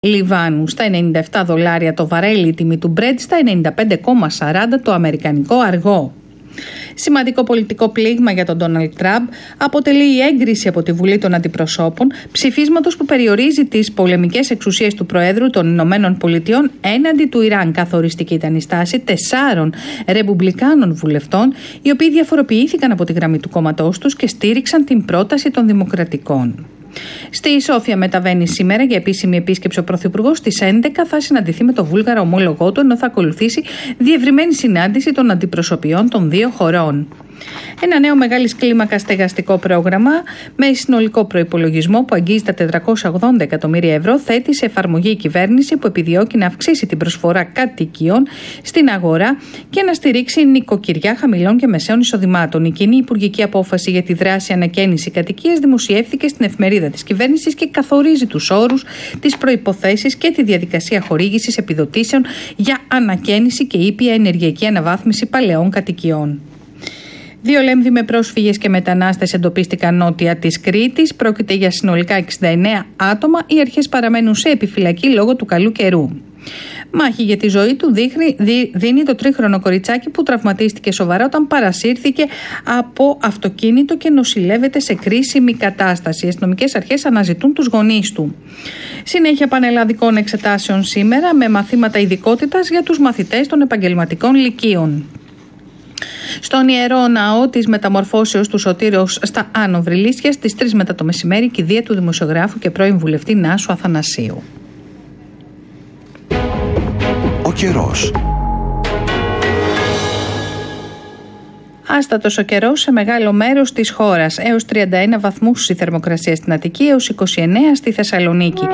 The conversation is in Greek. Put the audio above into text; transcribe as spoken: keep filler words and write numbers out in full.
Λιβάνου στα ενενήντα επτά δολάρια το βαρέλι, η τιμή του Brent στα ενενήντα πέντε κόμμα σαράντα το αμερικανικό αργό. Σημαντικό πολιτικό πλήγμα για τον Ντόναλντ Τραμπ αποτελεί η έγκριση από τη Βουλή των Αντιπροσώπων ψηφίσματος που περιορίζει τις πολεμικές εξουσίες του Προέδρου των Ηνωμένων Πολιτειών έναντι του Ιράν. Καθοριστική ήταν η στάση τεσσάρων ρεπουμπλικάνων βουλευτών, οι οποίοι διαφοροποιήθηκαν από τη γραμμή του κόμματός τους και στήριξαν την πρόταση των Δημοκρατικών. Στη Σόφια μεταβαίνει σήμερα για επίσημη επίσκεψη ο Πρωθυπουργός. Στις έντεκα θα συναντηθεί με τον Βούλγαρο ομόλογό του, ενώ θα ακολουθήσει διευρυμένη συνάντηση των αντιπροσωπιών των δύο χωρών. Ένα νέο μεγάλης κλίμακας στεγαστικό πρόγραμμα με συνολικό προϋπολογισμό που αγγίζει τα τετρακόσια ογδόντα εκατομμύρια ευρώ θέτει σε εφαρμογή η κυβέρνηση, που επιδιώκει να αυξήσει την προσφορά κατοικιών στην αγορά και να στηρίξει νοικοκυριά χαμηλών και μεσαίων εισοδημάτων. Η κοινή υπουργική απόφαση για τη δράση ανακαίνιση κατοικίας δημοσιεύθηκε στην εφημερίδα της κυβέρνησης και καθορίζει τους όρους, τις προϋποθέσεις και τη διαδικασία χορήγησης επιδοτήσεων για ανακαίνιση και ήπια ενεργειακή αναβάθμιση παλαιών κατοικιών. Δύο Λέμβοι με πρόσφυγες και μετανάστες εντοπίστηκαν νότια της Κρήτης. Πρόκειται για συνολικά εξήντα εννέα άτομα. Οι αρχές παραμένουν σε επιφυλακή λόγω του καλού καιρού. Μάχη για τη ζωή του δείχνει, δι, δίνει το τρίχρονο κοριτσάκι που τραυματίστηκε σοβαρά όταν παρασύρθηκε από αυτοκίνητο και νοσηλεύεται σε κρίσιμη κατάσταση. Οι αστυνομικές αρχές αναζητούν τους γονείς του. Συνέχεια πανελλαδικών εξετάσεων σήμερα με μαθήματα ειδικότητας για τους μαθητές των επαγγελματικών λυκείων. Στον Ιερό Ναό της Μεταμορφώσεως του Σωτήρος στα Άνω Βρυλίσια στις τρεις μετά το μεσημέρι, κηδεία του δημοσιογράφου και πρώην βουλευτή Νάσου Αθανασίου. Ο καιρός. Άστατος ο καιρός σε μεγάλο μέρος της χώρας, έως τριάντα ένα βαθμούς η θερμοκρασία στην Αττική, έως είκοσι εννέα στη Θεσσαλονίκη.